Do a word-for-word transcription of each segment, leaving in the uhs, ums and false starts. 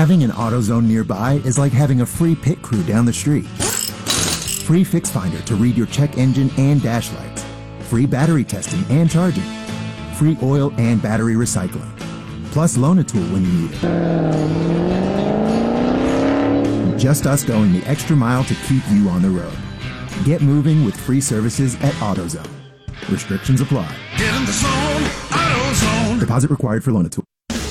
Having an AutoZone nearby is like having a free pit crew down the street. Free Fix Finder to read your check engine and dash lights. Free battery testing and charging. Free oil and battery recycling. Plus Loan-A-Tool when you need it. Just us going the extra mile to keep you on the road. Get moving with free services at AutoZone. Restrictions apply. Get in the zone, AutoZone. Deposit required for Loan-A-Tool.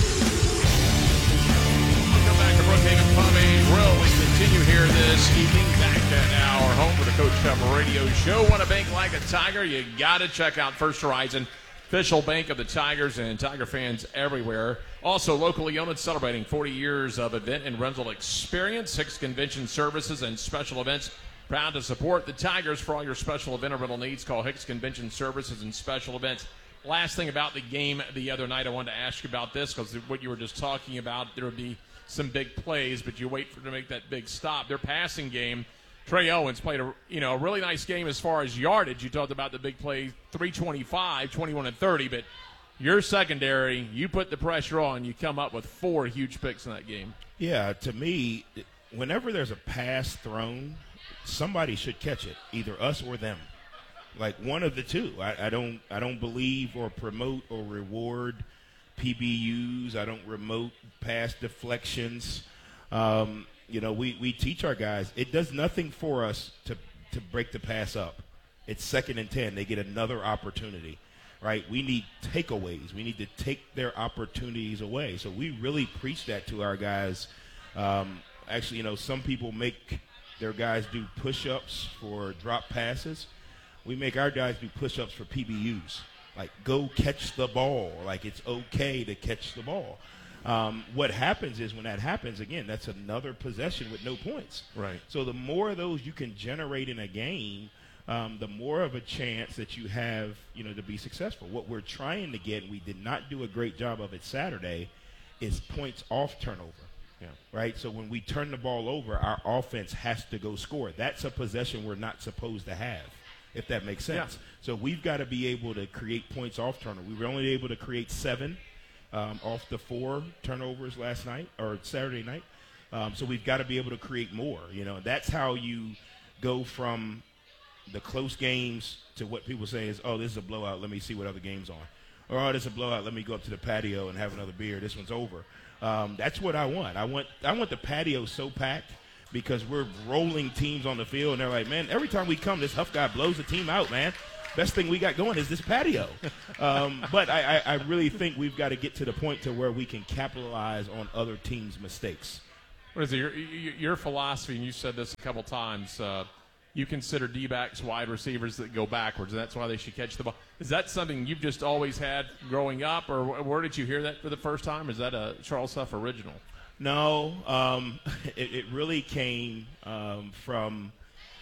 Welcome back to Brookhaven Pub and Grill. We continue here this evening. Back at our home for the Coach Cup Radio Show. Want to bank like a Tiger? You got to check out First Horizon, official bank of the Tigers and Tiger fans everywhere. Also locally owned, celebrating forty years of event and rental experience, six convention services and special events. Proud to support the Tigers for all your special event or rental needs. Call Hicks Convention Services and Special Events. Last thing about the game the other night, I wanted to ask you about this because what you were just talking about, there would be some big plays, but you wait for to make that big stop. Their passing game, Trey Owens played a you know a really nice game as far as yardage. You talked about the big play, three twenty-five, twenty-one and thirty, but your secondary, you put the pressure on, you come up with four huge picks in that game. Yeah, to me, whenever there's a pass thrown, somebody should catch it, either us or them, like one of the two. I, I don't, I don't believe or promote or reward P B Us. I don't remote pass deflections. Um, you know, we, we teach our guys it does nothing for us to to break the pass up. It's second and ten. They get another opportunity, right? We need takeaways. We need to take their opportunities away. So we really preach that to our guys. Um, actually, you know, some people make their guys do push-ups for drop passes. We make our guys do push-ups for P B Us. Like, go catch the ball. Like, it's okay to catch the ball. Um, what happens is when that happens, again, that's another possession with no points. Right. So the more of those you can generate in a game, um, the more of a chance that you have, you know, to be successful. What we're trying to get, and we did not do a great job of it Saturday, is points off turnover. Yeah. Right? So when we turn the ball over, our offense has to go score. That's a possession we're not supposed to have, if that makes sense. Yeah. So we've got to be able to create points off turnover. We were only able to create seven um, off the four turnovers last night or Saturday night. Um, so we've got to be able to create more. You know, that's how you go from the close games to what people say is, oh, this is a blowout. Let me see what other game's on. Or, oh, this is a blowout. Let me go up to the patio and have another beer. This one's over. Um, that's what I want. I want I want the patio so packed because we're rolling teams on the field, and they're like, man, every time we come, this Huff guy blows the team out, man. Best thing we got going is this patio. um, but I, I, I really think we've got to get to the point to where we can capitalize on other teams' mistakes. What is it? Your, your philosophy, and you said this a couple times, uh, you consider D-backs wide receivers that go backwards, and that's why they should catch the ball. Is that something you've just always had growing up, or where did you hear that for the first time? Is that a Charles Huff original? No, um, it, it really came um, from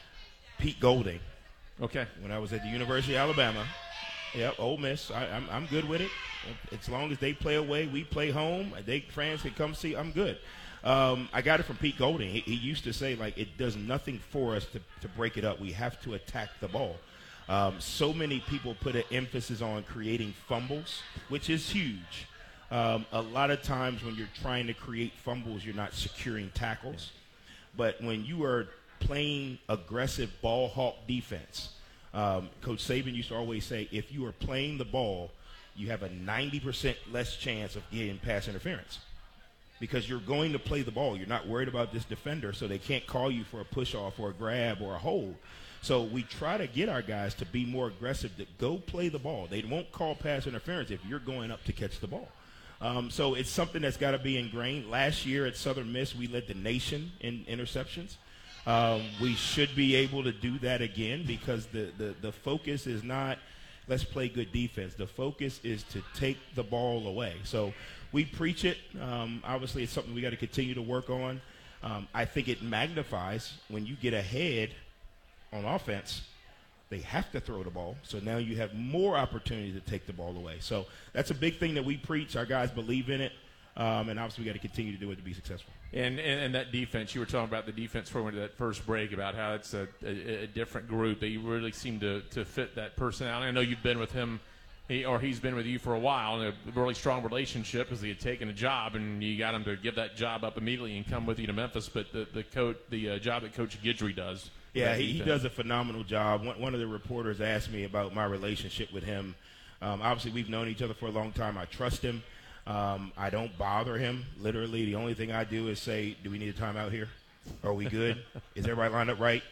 Pete Golding. Okay. When I was at the University of Alabama. Yep, Ole Miss. I, I'm, I'm good with it. As long as they play away, we play home. They fans can come see. I'm good. Um, I got it from Pete Golding. He, he used to say, like, it does nothing for us to, to break it up. We have to attack the ball. Um, so many people put an emphasis on creating fumbles, which is huge. Um, a lot of times when you're trying to create fumbles, you're not securing tackles. But when you are playing aggressive ball hawk defense, um, Coach Saban used to always say, if you are playing the ball, you have a ninety percent less chance of getting pass interference. Because you're going to play the ball. You're not worried about this defender, so they can't call you for a push-off or a grab or a hold. So we try to get our guys to be more aggressive, to go play the ball. They won't call pass interference if you're going up to catch the ball. Um, so it's something that's got to be ingrained. Last year at Southern Miss, we led the nation in interceptions. Um, we should be able to do that again because the, the, the focus is not let's play good defense. The focus is to take the ball away. So we preach it. Um, obviously, it's something we got to continue to work on. Um, I think it magnifies when you get ahead on offense. They have to throw the ball. So now you have more opportunity to take the ball away. So that's a big thing that we preach. Our guys believe in it. Um, and obviously we got to continue to do it to be successful. And, and and that defense, you were talking about the defense for that first break, about how it's a, a, a different group. They really seem to, to fit that personality. I know you've been with him he or he's been with you for a while, and a really strong relationship because he had taken a job, and you got him to give that job up immediately and come with you to Memphis. But the the coach, the uh, job that Coach Guidry does. Yeah, he, he does a phenomenal job. One, one of the reporters asked me about my relationship with him. Um, obviously, we've known each other for a long time. I trust him. Um, I don't bother him. Literally, the only thing I do is say, do we need a timeout here? Are we good? Is everybody lined up right?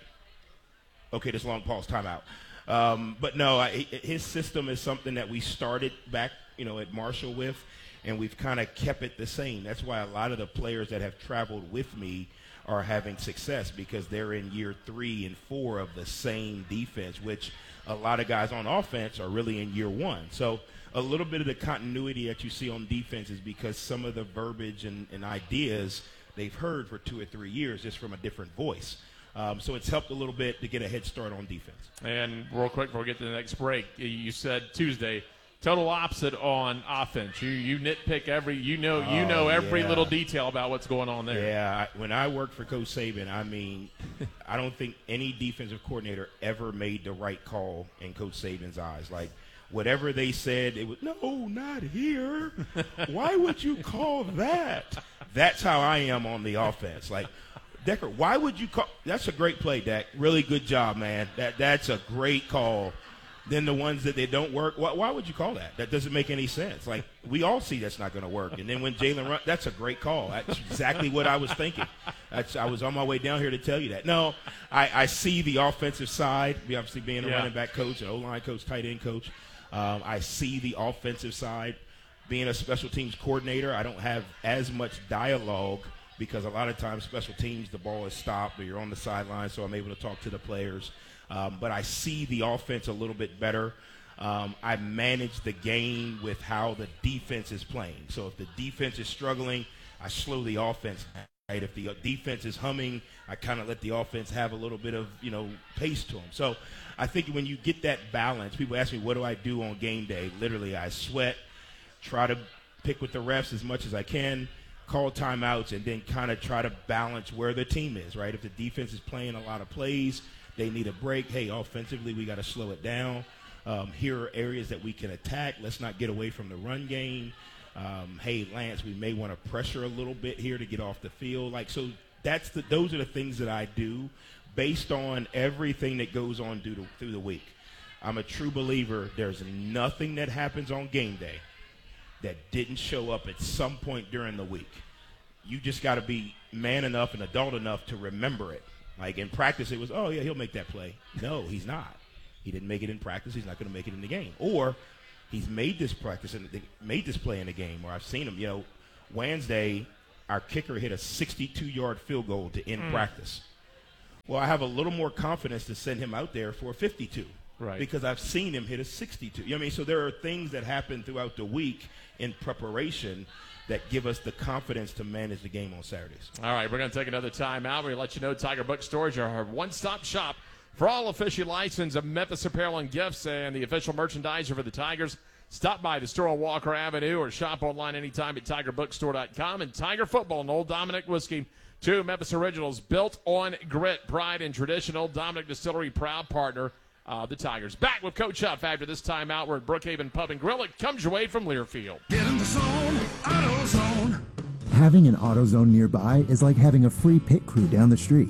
Okay, this long pause, timeout. Um, but no, I, his system is something that we started back, you know, at Marshall with, and we've kind of kept it the same. That's why a lot of the players that have traveled with me are having success because they're in year three and four of the same defense, which a lot of guys on offense are really in year one. So a little bit of the continuity that you see on defense is because some of the verbiage and, and ideas they've heard for two or three years just from a different voice. Um, so it's helped a little bit to get a head start on defense. And real quick before we get to the next break, you said Tuesday, total opposite on offense. You you nitpick every you know you Oh, know every yeah. little detail about what's going on there. Yeah, I, when I worked for Coach Saban, I mean, I don't think any defensive coordinator ever made the right call in Coach Saban's eyes. Like, whatever they said, it was, no, not here. Why would you call that? That's how I am on the offense. Like, Decker, why would you call – that's a great play, Dak. Really good job, man. That That's a great call. Then the ones that they don't work, why, why would you call that? That doesn't make any sense. Like, we all see that's not going to work. And then when Jalen run, that's a great call. That's exactly what I was thinking. That's, I was on my way down here to tell you that. No, I, I see the offensive side, obviously being a Yeah. running back coach, an O-line coach, tight end coach. Um, I see the offensive side. Being a special teams coordinator, I don't have as much dialogue because a lot of times special teams, the ball is stopped or you're on the sideline, so I'm able to talk to the players. Um, but I see the offense a little bit better. Um, I manage the game with how the defense is playing. So if the defense is struggling, I slow the offense down. Right? If the defense is humming, I kind of let the offense have a little bit of, you know, pace to them. So I think when you get that balance, people ask me, what do I do on game day? Literally, I sweat, try to pick with the refs as much as I can, call timeouts, and then kind of try to balance where the team is, right? If the defense is playing a lot of plays, they need a break. Hey, offensively, we got to slow it down. Um, here are areas that we can attack. Let's not get away from the run game. Um, hey, Lance, we may want to pressure a little bit here to get off the field. Like, so that's the, those are the things that I do based on everything that goes on through the, through the week. I'm a true believer there's nothing that happens on game day that didn't show up at some point during the week. You just got to be man enough and adult enough to remember it. Like in practice, it was, oh, yeah, he'll make that play. No, he's not. He didn't make it in practice. He's not going to make it in the game. Or he's made this practice and made this play in the game. Or I've seen him, you know, Wednesday, our kicker hit a sixty-two-yard field goal to end mm. practice. Well, I have a little more confidence to send him out there for a fifty-two. Right. Because I've seen him hit a sixty-two. You know what I mean? So there are things that happen throughout the week in preparation that give us the confidence to manage the game on Saturdays. All right, we're going to take another time out. We're going to let you know Tiger Bookstores are our one-stop shop for all officially licensed of Memphis apparel and gifts and the official merchandiser for the Tigers. Stop by the store on Walker Avenue or shop online anytime at tiger bookstore dot com. And Tiger Football and Old Dominick Whiskey, two Memphis originals built on grit, pride, and tradition. Old Dominick Distillery, proud partner of the Tigers. Back with Coach Huff after this timeout. We're at Brookhaven Pub and Grill. It comes your way from Learfield. Get in the zone, AutoZone. Having an AutoZone nearby is like having a free pit crew down the street.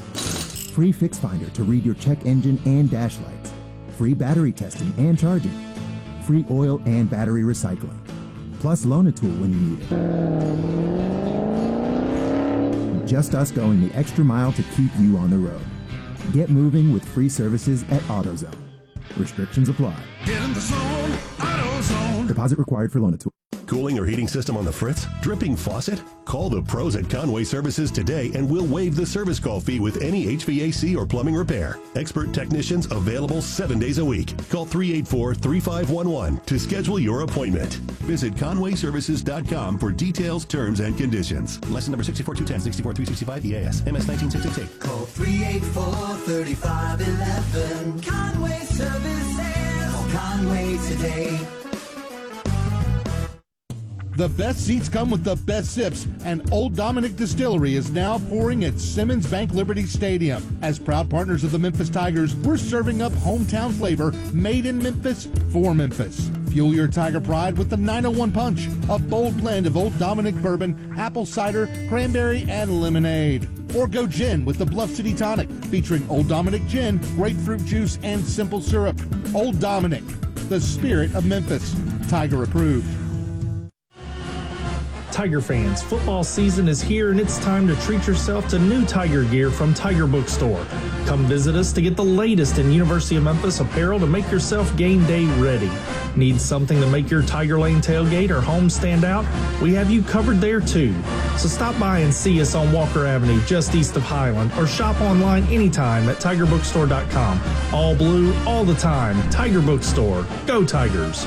Free Fix Finder to read your check engine and dash lights. Free battery testing and charging. Free oil and battery recycling. Plus Loan-A-Tool when you need it. Just us going the extra mile to keep you on the road. Get moving with free services at AutoZone. Restrictions apply. Get in the zone, AutoZone. Deposit required for Loan-A-Tool. Cooling or heating system on the fritz? Dripping faucet? Call the pros at Conway Services today and we'll waive the service call fee with any H V A C or plumbing repair. Expert technicians available seven days a week. Call three eight four, three five one one to schedule your appointment. Visit conway services dot com for details, terms, and conditions. Lesson number six four two one zero, six four three six five E A S, M S nineteen six six eight. Call three eight four, three five one one. Conway Services. Call Conway today. The best seats come with the best sips, and Old Dominick Distillery is now pouring at Simmons Bank Liberty Stadium. As proud partners of the Memphis Tigers, we're serving up hometown flavor made in Memphis for Memphis. Fuel your Tiger pride with the nine oh one Punch, a bold blend of Old Dominick bourbon, apple cider, cranberry, and lemonade. Or go gin with the Bluff City Tonic, featuring Old Dominick gin, grapefruit juice, and simple syrup. Old Dominick, the spirit of Memphis. Tiger approved. Tiger fans, football season is here and it's time to treat yourself to new Tiger gear from Tiger Bookstore. Come visit us to get the latest in University of Memphis apparel to make yourself game day ready. Need something to make your Tiger Lane tailgate or home stand out? We have you covered there too. So stop by and see us on Walker Avenue just east of Highland, or shop online anytime at tiger bookstore dot com. All blue, all the time. Tiger Bookstore. Go Tigers.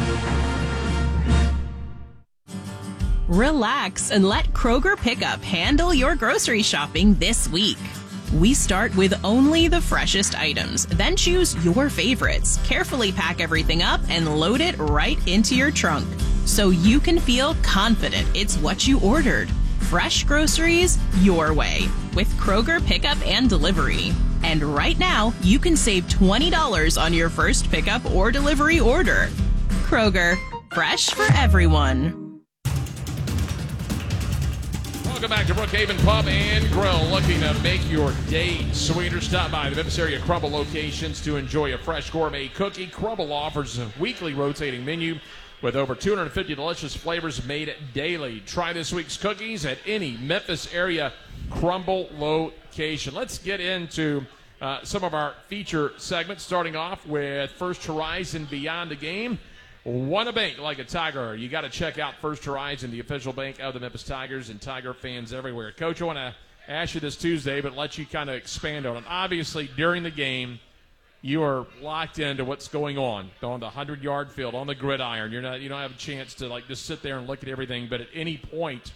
Relax and let Kroger Pickup handle your grocery shopping this week. We start with only the freshest items, then choose your favorites, carefully pack everything up, and load it right into your trunk so you can feel confident it's what you ordered. Fresh groceries your way with Kroger Pickup and Delivery. And right now, you can save twenty dollars on your first pickup or delivery order. Kroger, fresh for everyone. Welcome back to Brookhaven Pub and Grill. Looking to make your day sweeter? Stop by the Memphis area Crumble locations to enjoy a fresh gourmet cookie. Crumble offers a weekly rotating menu with over two hundred fifty delicious flavors made daily. Try this week's cookies at any Memphis area Crumble location. Let's get into uh, some of our feature segments, starting off with First Horizon Beyond the Game. Want to bank like a Tiger? You got to check out First Horizon, the official bank of the Memphis Tigers, and Tiger fans everywhere. Coach, I want to ask you this Tuesday, but let you kind of expand on it. Obviously, during the game, you are locked into what's going on on the hundred-yard field, on the gridiron. You're not, you don't have a chance to like just sit there and look at everything. But at any point,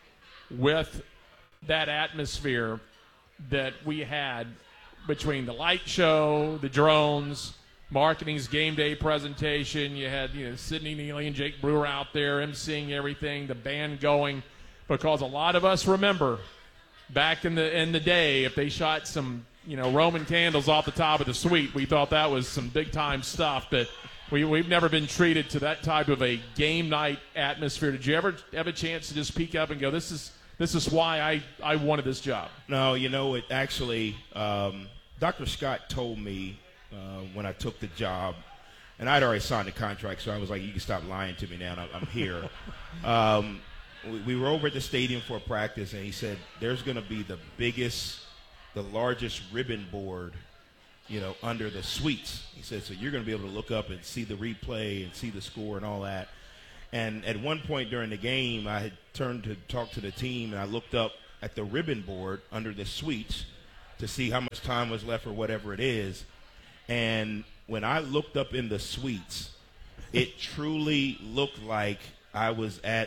with that atmosphere that we had between the light show, the drones, marketing's game day presentation, you had you know Sydney Neely and Jake Brewer out there emceeing everything, the band going, because a lot of us remember back in the in the day, if they shot some you know Roman candles off the top of the suite, we thought that was some big time stuff. But we we've never been treated to that type of a game night atmosphere. Did you ever have a chance to just peek up and go, this is this is why I I wanted this job? No, you know it actually. Um, Doctor Scott told me. Uh, when I took the job, and I'd already signed the contract, so I was like, you can stop lying to me now, I'm, I'm here. um, we, we were over at the stadium for a practice, and he said, there's going to be the biggest, the largest ribbon board, you know, under the suites. He said, so you're going to be able to look up and see the replay and see the score and all that. And at one point during the game, I had turned to talk to the team, and I looked up at the ribbon board under the suites to see how much time was left or whatever it is. And when I looked up in the suites, it truly looked like I was at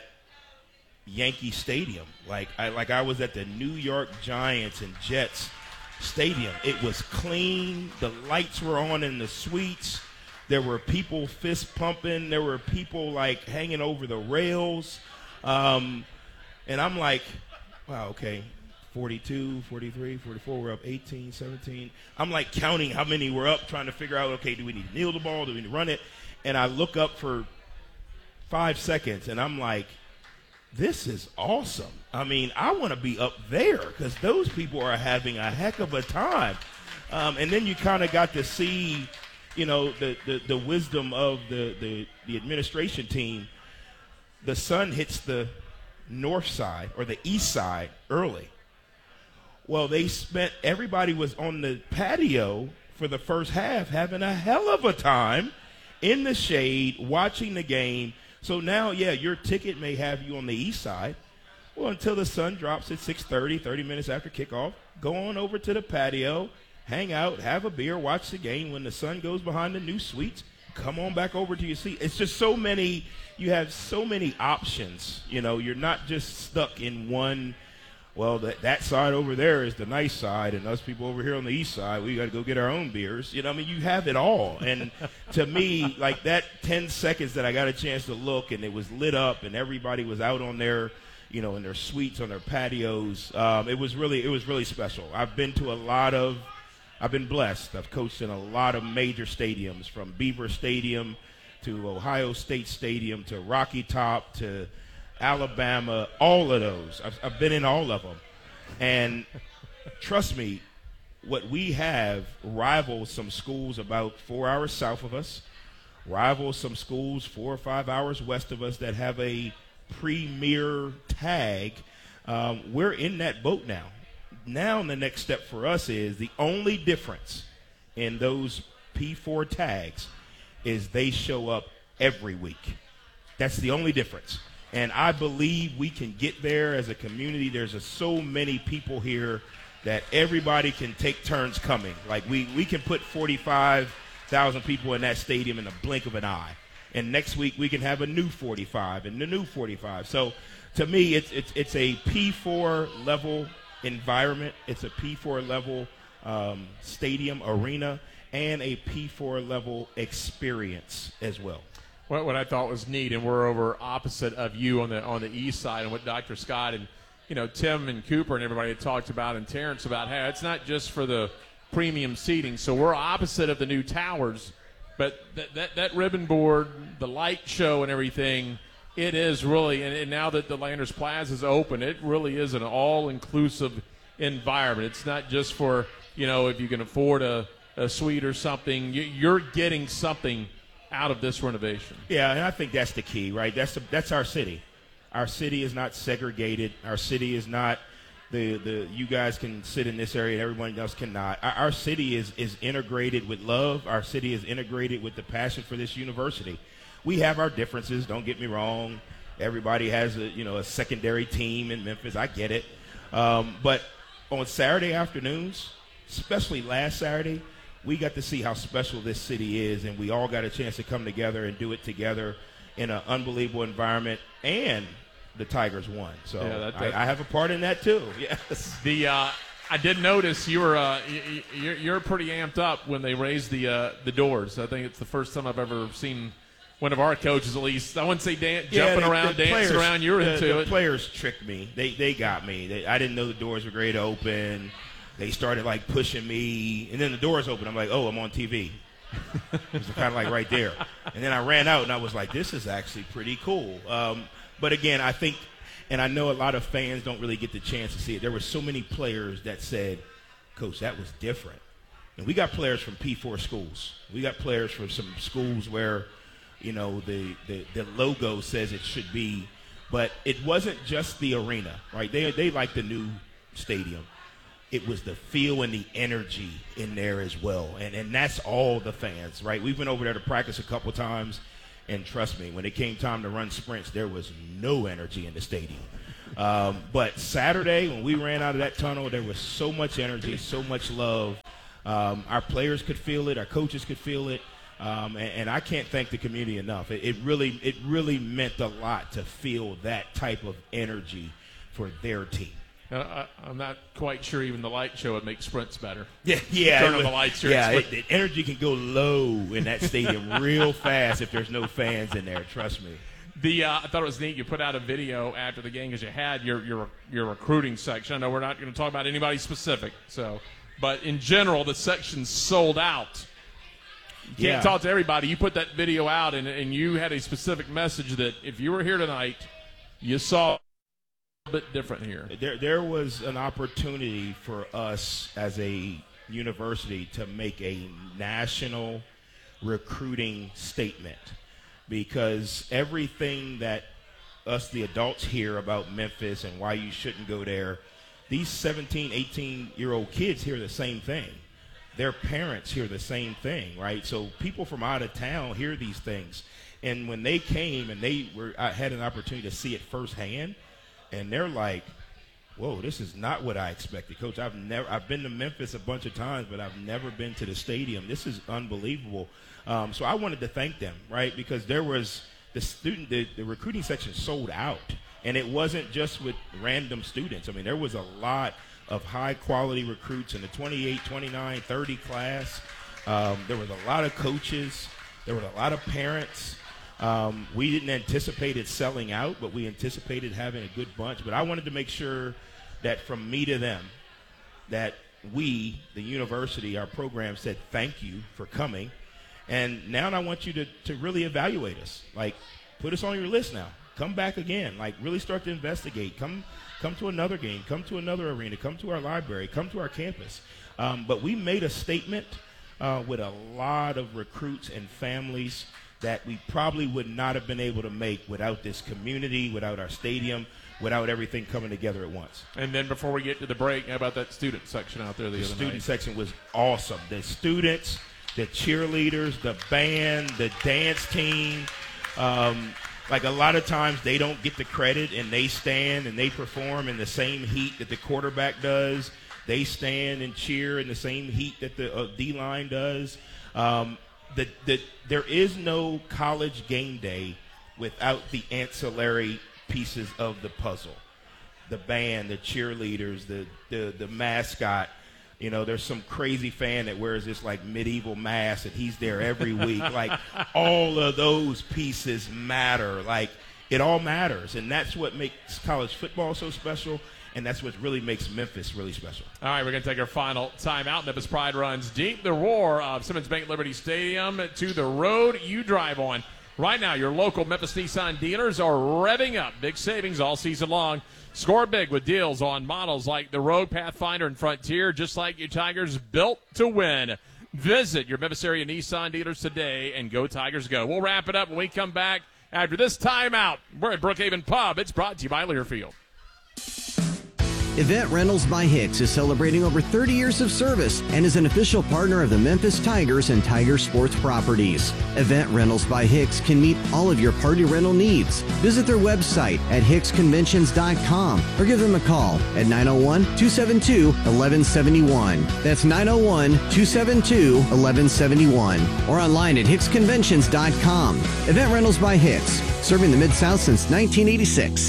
Yankee Stadium. Like I like I was at the New York Giants and Jets Stadium. It was clean. The lights were on in the suites. There were people fist pumping. There were people like hanging over the rails. Um, and I'm like, wow, okay. forty-two, forty-three, forty-four, we're up eighteen, seventeen. I'm like counting how many we're up, trying to figure out, okay, do we need to kneel the ball? Do we need to run it? And I look up for five seconds, and I'm like, this is awesome. I mean, I want to be up there because those people are having a heck of a time. Um, and then you kind of got to see, you know, the, the, the wisdom of the, the, the administration team. The sun hits the north side or the east side early. Well, they spent, everybody was on the patio for the first half having a hell of a time in the shade watching the game. So now, yeah, your ticket may have you on the east side. Well, until the sun drops at six thirty, thirty minutes after kickoff, go on over to the patio, hang out, have a beer, watch the game. When the sun goes behind the new suites, come on back over to your seat. It's just so many, you have so many options. You know, you're not just stuck in one. Well, that, that side over there is the nice side, and us people over here on the east side, we got to go get our own beers. You know, I mean, you have it all. And to me, like that ten seconds that I got a chance to look, and it was lit up, and everybody was out on their, you know, in their suites, on their patios. Um, it was really, it was really special. I've been to a lot of, I've been blessed. I've coached in a lot of major stadiums, from Beaver Stadium to Ohio State Stadium, to Rocky Top, to Alabama, all of those. I've, I've been in all of them. And trust me, what we have rivals some schools about four hours south of us, rivals some schools four or five hours west of us that have a premier tag. Um, we're in that boat now. Now the next step for us is the only difference in those P four tags is they show up every week. That's the only difference. And I believe we can get there as a community. There's a, so many people here that everybody can take turns coming. Like we, we can put forty-five thousand people in that stadium in the blink of an eye. And next week we can have a new forty-five and a new forty-five. So to me, it's it's it's a P four level environment. It's a P four level um, stadium arena and a P four level experience as well. What, what I thought was neat, and we're over opposite of you on the on the east side, and what Doctor Scott and you know Tim and Cooper and everybody had talked about, and Terrence about, hey, it's not just for the premium seating. So we're opposite of the new towers, but that that, that ribbon board, the light show, and everything, it is really, and, and now that the Landers Plaza is open, it really is an all-inclusive environment. It's not just for you know if you can afford a, a suite or something. You, you're getting something out of this renovation. Yeah, and I think that's the key, right? That's the, that's our city. Our city is not segregated. Our city is not the the you guys can sit in this area and everyone else cannot. Our, our city is is integrated with love. Our city is integrated with the passion for this university. We have our differences. Don't get me wrong. Everybody has a you know a secondary team in Memphis. I get it, um, but on Saturday afternoons, especially last Saturday, we got to see how special this city is, and we all got a chance to come together and do it together in an unbelievable environment, and the Tigers won. So yeah, that, that, I, I have a part in that too. Yes. The uh, I did notice you were uh, you, you're, you're pretty amped up when they raised the uh, the doors. I think it's the first time I've ever seen one of our coaches, at least, I wouldn't say dan- yeah, jumping the, around, the dancing players, around. You're the, into the it. The players tricked me. They they got me. They, I didn't know the doors were ready to open. They started, like, pushing me, and then the doors open. I'm like, oh, I'm on T V. It was kind of like right there. And then I ran out, and I was like, this is actually pretty cool. Um, but, again, I think, and I know a lot of fans don't really get the chance to see it. There were so many players that said, Coach, that was different. And we got players from P four schools. We got players from some schools where, you know, the, the, the logo says it should be. But it wasn't just the arena, right? They, they like the new stadium. It was the feel and the energy in there as well. And and that's all the fans, right? We've been over there to practice a couple times, and trust me, when it came time to run sprints, there was no energy in the stadium. Um, but Saturday, when we ran out of that tunnel, there was so much energy, so much love. Um, our players could feel it. Our coaches could feel it. Um, and, and I can't thank the community enough. It, it really it really meant a lot to feel that type of energy for their team. Uh, I, I'm not quite sure even the light show would make sprints better. Yeah, yeah. Turn on the lights. Yeah, it, the energy can go low in that stadium real fast if there's no fans in there. Trust me. The uh, I thought it was neat. You put out a video after the game because you had your your your recruiting section. I know we're not going to talk about anybody specific, so but in general, the section's sold out. You can't yeah. talk to everybody. You put that video out, and and you had a specific message that if you were here tonight, you saw bit different here. There, there was an opportunity for us as a university to make a national recruiting statement, because everything that us, the adults, hear about Memphis and why you shouldn't go there, these seventeen, eighteen-year-old kids hear the same thing. Their parents hear the same thing, right? So people from out of town hear these things. And when they came and they were, I had an opportunity to see it firsthand, and they're like, whoa, this is not what I expected. Coach, I've never I've been to Memphis a bunch of times, but I've never been to the stadium. This is unbelievable. Um, so I wanted to thank them, right, because there was the student, the, the recruiting section sold out, and it wasn't just with random students. I mean, there was a lot of high-quality recruits in the twenty-eight, twenty-nine, thirty class. Um, there was a lot of coaches. There was a lot of parents. Um, we didn't anticipate it selling out, but we anticipated having a good bunch. But I wanted to make sure that from me to them, that we, the university, our program, said thank you for coming. And now I want you to, to really evaluate us. Like, put us on your list now. Come back again. Like, really start to investigate. Come come to another game. Come to another arena. Come to our library. Come to our campus. Um, but we made a statement uh, with a lot of recruits and families that we probably would not have been able to make without this community, without our stadium, without everything coming together at once. And then before we get to the break, how about that student section out there the, the other student night? section was awesome. The students, the cheerleaders, the band, the dance team. Um, like a lot of times they don't get the credit, and they stand and they perform in the same heat that the quarterback does. They stand and cheer in the same heat that the uh, D-line does. Um, the, the, there is no college game day without the ancillary pieces of the puzzle. The band, the cheerleaders, the, the, the mascot. You know, there's some crazy fan that wears this, like, medieval mask, and he's there every week. Like, all of those pieces matter. Like, it all matters, and that's what makes college football so special, and that's what really makes Memphis really special. All right, we're going to take our final timeout. Memphis Pride runs deep. The roar of Simmons Bank Liberty Stadium to the road you drive on. Right now, your local Memphis Nissan dealers are revving up. Big savings all season long. Score big with deals on models like the Rogue, Pathfinder, and Frontier, just like your Tigers, built to win. Visit your Memphis area Nissan dealers today and go Tigers go. We'll wrap it up when we come back after this timeout. We're at Brookhaven Pub. It's brought to you by Learfield. Event Rentals by Hicks is celebrating over thirty years of service and is an official partner of the Memphis Tigers and Tiger Sports Properties. Event Rentals by Hicks can meet all of your party rental needs. Visit their website at hicks conventions dot com or give them a call at nine oh one, two seven two, one one seven one. That's nine oh one, two seven two, one one seven one. Or online at hicks conventions dot com. Event Rentals by Hicks, serving the Mid-South since nineteen eighty-six.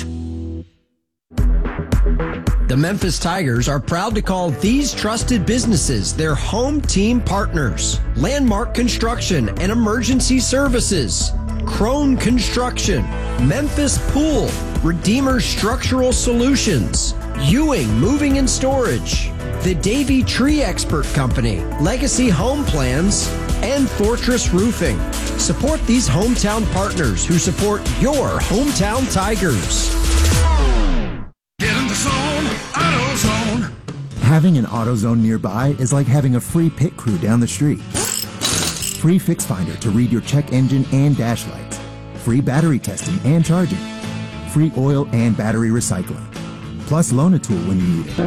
The Memphis Tigers are proud to call these trusted businesses their home team partners. Landmark Construction and Emergency Services, Crone Construction, Memphis Pool, Redeemer Structural Solutions, Ewing Moving and Storage, the Davy Tree Expert Company, Legacy Home Plans, and Fortress Roofing. Support these hometown partners who support your hometown Tigers. Get in the zone, AutoZone. Having an AutoZone nearby is like having a free pit crew down the street. Free Fix Finder to read your check engine and dash lights. Free battery testing and charging. Free oil and battery recycling. Plus Loan-A-Tool when you need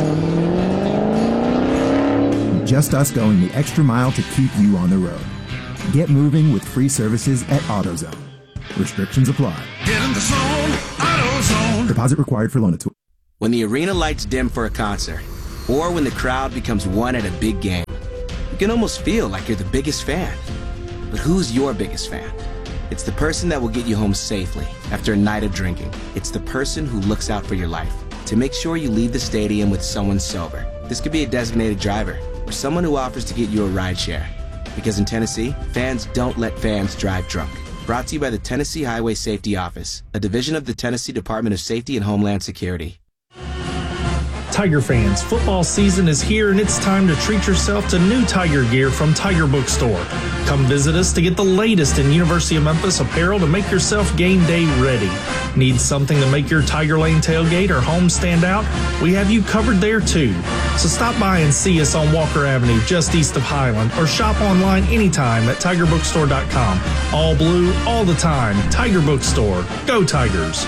it. Just us going the extra mile to keep you on the road. Get moving with free services at AutoZone. Restrictions apply. Get in the zone, AutoZone. Deposit required for Loan-A-Tool. When the arena lights dim for a concert, or when the crowd becomes one at a big game, you can almost feel like you're the biggest fan. But who's your biggest fan? It's the person that will get you home safely after a night of drinking. It's the person who looks out for your life to make sure you leave the stadium with someone sober. This could be a designated driver or someone who offers to get you a ride share. Because in Tennessee, fans don't let fans drive drunk. Brought to you by the Tennessee Highway Safety Office, a division of the Tennessee Department of Safety and Homeland Security. Tiger fans, football season is here and it's time to treat yourself to new Tiger gear from Tiger Bookstore. Come visit us to get the latest in University of Memphis apparel to make yourself game day ready. Need something to make your Tiger Lane tailgate or home stand out? We have you covered there too. So stop by and see us on Walker Avenue just east of Highland or shop online anytime at tiger bookstore dot com. All blue, all the time. Tiger Bookstore. Go Tigers.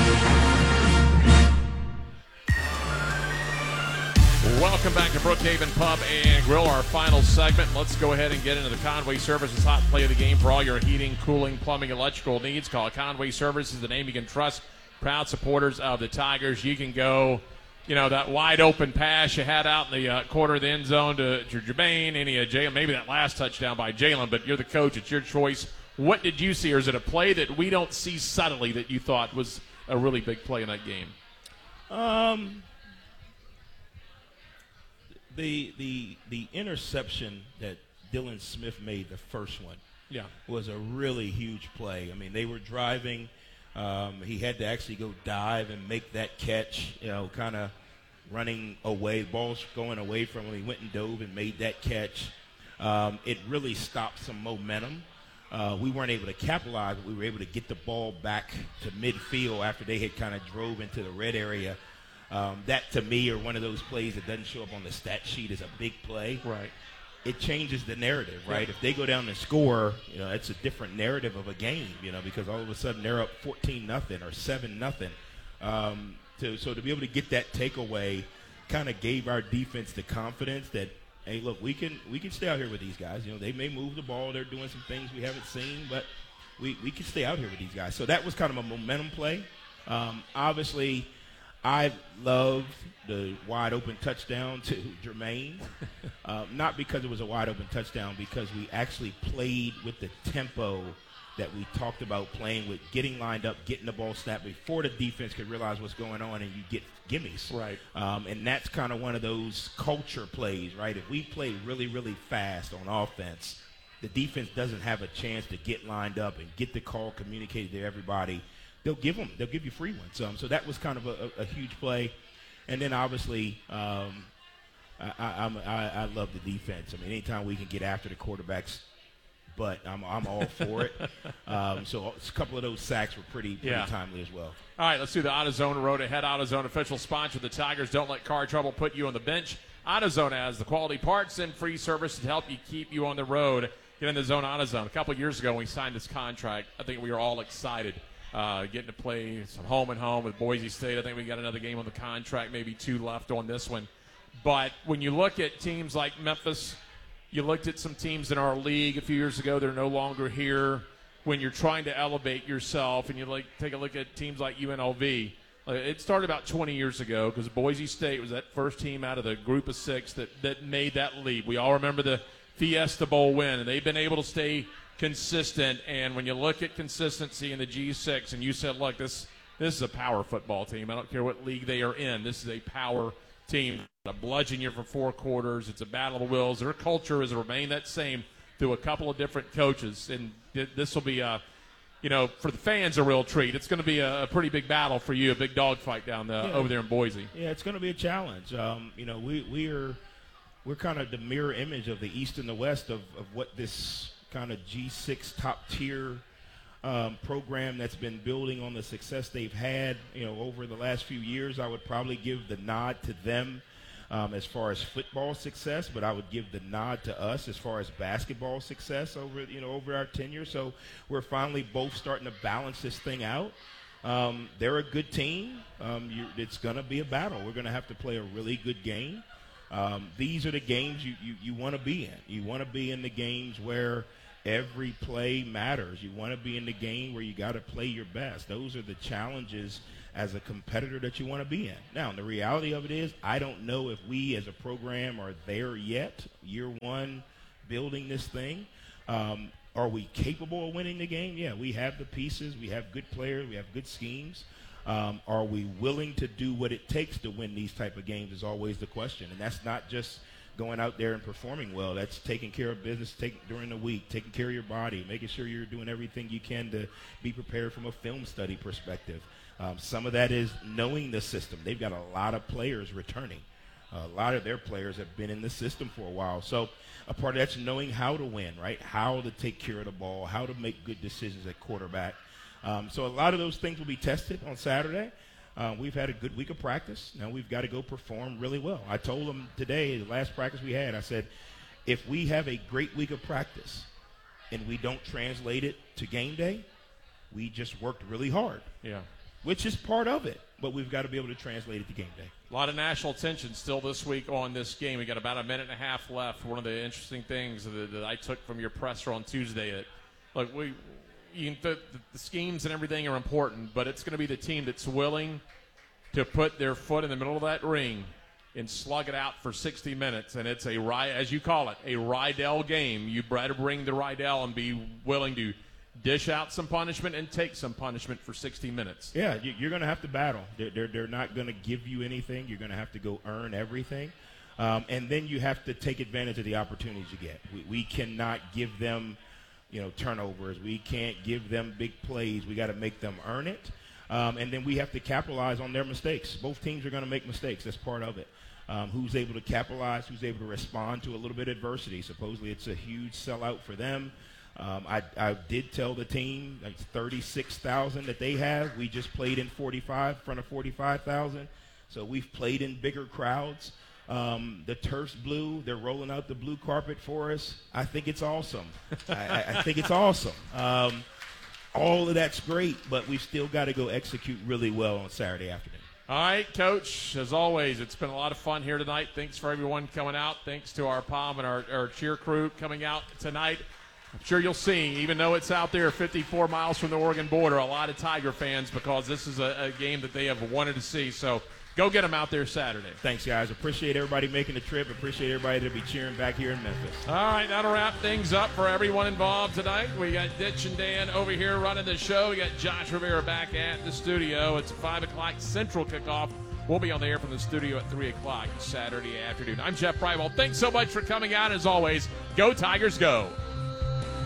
Welcome back to Brookhaven Pub and Grill, our final segment. Let's go ahead and get into the Conway Services hot play of the game for all your heating, cooling, plumbing, electrical needs. Call Conway Services, the name you can trust. Proud supporters of the Tigers. You can go, you know, that wide open pass you had out in the uh, corner of the end zone to, to Jermaine, any of Jalen, maybe that last touchdown by Jalen, but you're the coach. It's your choice. What did you see, or is it a play that we don't see subtly that you thought was a really big play in that game? Um... The the the interception that Dylan Smith made, the first one, yeah, was a really huge play. I mean, they were driving. Um, he had to actually go dive and make that catch, you know, kind of running away. Ball's going away from him. He went and dove and made that catch. um, it really stopped some momentum. Uh, we weren't able to capitalize, but we were able to get the ball back to midfield after they had kind of drove into the red area. Um, that, to me, are one of those plays that doesn't show up on the stat sheet as a big play. Right. It changes the narrative, right? Yeah. If they go down and score, you know, it's a different narrative of a game, you know, because all of a sudden they're up fourteen nothing or seven nothing. Um, to, so to be able to get that takeaway kind of gave our defense the confidence that, hey, look, we can we can stay out here with these guys. You know, they may move the ball. They're doing some things we haven't seen, but we, we can stay out here with these guys. So that was kind of a momentum play. Um, obviously, I loved the wide-open touchdown to Jermaine, uh, not because it was a wide-open touchdown, because we actually played with the tempo that we talked about playing with, getting lined up, getting the ball snapped before the defense could realize what's going on, and you get gimmies. Right. Um, and that's kind of one of those culture plays, right? If we play really, really fast on offense, the defense doesn't have a chance to get lined up and get the call communicated to everybody. They'll give them. They'll give you free ones. Um, so that was kind of a, a, a huge play, and then obviously um, I, I, I'm, I, I love the defense. I mean, anytime we can get after the quarterbacks, but I'm I'm all for it. Um, so a couple of those sacks were pretty pretty yeah. timely as well. All right, let's do the AutoZone Road Ahead. AutoZone, official sponsor of the Tigers. Don't let car trouble put you on the bench. AutoZone has the quality parts and free service to help you keep you on the road. Get in the zone, AutoZone. A couple of years ago when we signed this contract, I think we were all excited. Uh, getting to play some home and home with Boise State. I think we got another game on the contract, maybe two left on this one. But when you look at teams like Memphis, you looked at some teams in our league a few years ago. They're no longer here. When you're trying to elevate yourself, and you like take a look at teams like U N L V, uh, it started about twenty years ago because Boise State was that first team out of the group of six that, that made that leap. We all remember the Fiesta Bowl win, and they've been able to stay consistent. And when you look at consistency in the G six, and you said, look, this this is a power football team. I don't care what league they are in. This is a power team. A bludgeon you for four quarters. It's a battle of the wills. Their culture has remained that same through a couple of different coaches. And th- this will be, a, you know, for the fans, a real treat. It's going to be a, a pretty big battle for you, a big dogfight down the, yeah. over there in Boise. Yeah, it's going to be a challenge. Um, you know, we, we are we're kind of the mirror image of the East and the West of, of what this kind of G six top tier um, program that's been building on the success they've had, you know, over the last few years. I would probably give the nod to them um, as far as football success, but I would give the nod to us as far as basketball success over, you know, over our tenure. So we're finally both starting to balance this thing out. Um, they're a good team. Um, you, it's going to be a battle. We're going to have to play a really good game. Um, these are the games you, you, you want to be in. You want to be in the games where every play matters. You want to be in the game where you got to play your best. Those are the challenges as a competitor that you want to be in. Now, the reality of it is I don't know if we as a program are there yet, year one, building this thing. Um, are we capable of winning the game? Yeah, we have the pieces. We have good players. We have good schemes. Um, are we willing to do what it takes to win these type of games is always the question. And that's not just going out there and performing well. That's taking care of business take, during the week, taking care of your body, making sure you're doing everything you can to be prepared from a film study perspective. Um, some of that is knowing the system. They've got a lot of players returning. A lot of their players have been in the system for a while. So a part of that's knowing how to win, right? How to take care of the ball, how to make good decisions at quarterback. Um, so a lot of those things will be tested on Saturday. Uh, we've had a good week of practice. Now we've got to go perform really well. I told them today, the last practice we had, I said, if we have a great week of practice and we don't translate it to game day, we just worked really hard. Yeah. Which is part of it, but we've got to be able to translate it to game day. A lot of national attention still this week on this game. We got about a minute and a half left. One of the interesting things that, that I took from your presser on Tuesday, that, look, we – You, the, the schemes and everything are important, but it's going to be the team that's willing to put their foot in the middle of that ring and slug it out for sixty minutes. And it's a, as you call it, a Rydell game. You better bring the Rydell and be willing to dish out some punishment and take some punishment for sixty minutes. Yeah, you're going to have to battle. They're, they're, they're not going to give you anything. You're going to have to go earn everything. Um, and then you have to take advantage of the opportunities you get. We, we cannot give them – you know, turnovers. We can't give them big plays. We got to make them earn it. Um, and then we have to capitalize on their mistakes. Both teams are going to make mistakes. That's part of it. Um, who's able to capitalize, who's able to respond to a little bit of adversity. Supposedly it's a huge sellout for them. Um, I, I did tell the team, like thirty-six thousand that they have. We just played in forty-five, in front of forty-five thousand. So we've played in bigger crowds. Um, the turf's blue. They're rolling out the blue carpet for us. I think it's awesome. I, I think it's awesome. Um, all of that's great, but we've still got to go execute really well on Saturday afternoon. All right, Coach, as always, it's been a lot of fun here tonight. Thanks for everyone coming out. Thanks to our P O M and our, our cheer crew coming out tonight. I'm sure you'll see, even though it's out there fifty-four miles from the Oregon border, a lot of Tiger fans because this is a, a game that they have wanted to see. So go get them out there Saturday. Thanks, guys. Appreciate everybody making the trip. Appreciate everybody that'll be cheering back here in Memphis. All right, that'll wrap things up for everyone involved tonight. We got Ditch and Dan over here running the show. We got Josh Rivera back at the studio. It's a five o'clock Central kickoff. We'll be on the air from the studio at three o'clock Saturday afternoon. I'm Jeff Brightwell. Thanks so much for coming out. As always, go Tigers, go.